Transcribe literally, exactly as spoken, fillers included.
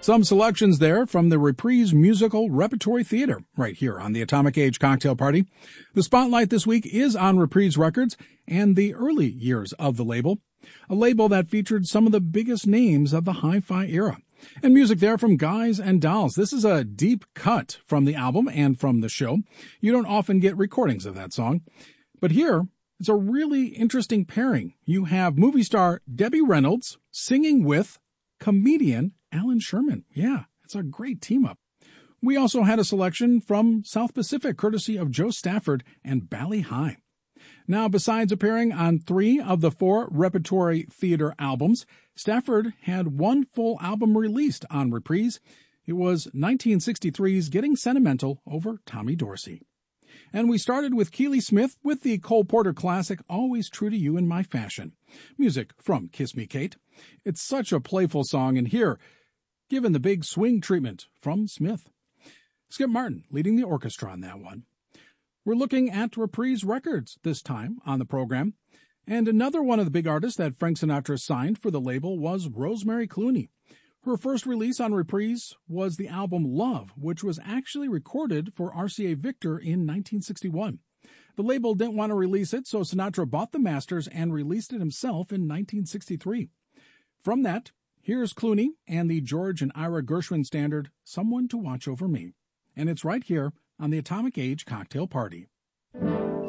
Some selections there from the Reprise Musical Repertory Theater, right here on the Atomic Age Cocktail Party. The spotlight this week is on Reprise Records and the early years of the label, a label that featured some of the biggest names of the hi-fi era. And music there from Guys and Dolls. This is a deep cut from the album and from the show. You don't often get recordings of that song. But here, it's a really interesting pairing. You have movie star Debbie Reynolds singing with comedian Alan Sherman. Yeah, it's a great team-up. We also had a selection from South Pacific, courtesy of Joe Stafford and Bali High. Now, besides appearing on three of the four Repertory Theater albums, Stafford had one full album released on Reprise. It was nineteen sixty-three's Getting Sentimental over Tommy Dorsey. And we started with Keely Smith with the Cole Porter classic Always True to You in My Fashion. Music from Kiss Me Kate. It's such a playful song, and here, given the big swing treatment from Smith. Skip Martin leading the orchestra on that one. We're looking at Reprise Records this time on the program. And another one of the big artists that Frank Sinatra signed for the label was Rosemary Clooney. Her first release on Reprise was the album Love, which was actually recorded for R C A Victor in nineteen sixty-one. The label didn't want to release it, so Sinatra bought the masters and released it himself in nineteen sixty-three. From that, here's Clooney and the George and Ira Gershwin standard, Someone to Watch Over Me. And it's right here on the Atomic Age Cocktail Party.